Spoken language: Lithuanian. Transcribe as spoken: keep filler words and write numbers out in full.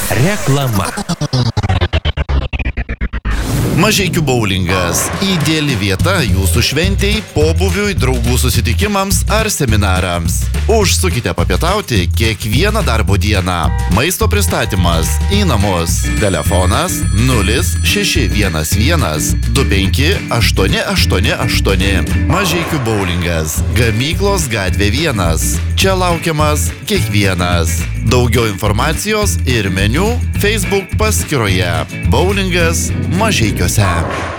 Reklama. Mažeikių boulingas – ideali vieta jūsų šventei, pobūviui, draugų susitikimams ar seminarams. Užsukite papietauti kiekvieną darbo dieną. Maisto pristatymas į namus. Telefonas nulis šeši vienas vienas du penki aštuoni aštuoni aštuoni. Mažeikių boulingas. Gamyklos gatvė vienas. Čia laukiamas kiekvienas. Daugiau informacijos ir meniu Facebook paskyroje. Boulingas Mažeikiuose.